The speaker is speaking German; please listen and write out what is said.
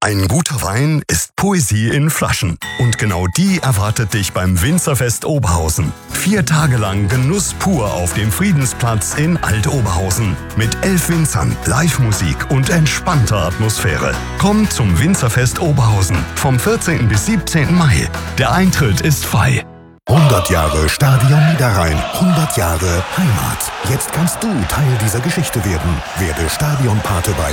Ein guter Wein ist Poesie in Flaschen. Und genau die erwartet dich beim Winzerfest Oberhausen. 4 Tage lang Genuss pur auf dem Friedensplatz in Alt-Oberhausen. Mit 11 Winzern, Live-Musik und entspannter Atmosphäre. Komm zum Winzerfest Oberhausen vom 14. bis 17. Mai. Der Eintritt ist frei. 100 Jahre Stadion Niederrhein, 100 Jahre Heimat. Jetzt kannst du Teil dieser Geschichte werden. Werde Stadionpate bei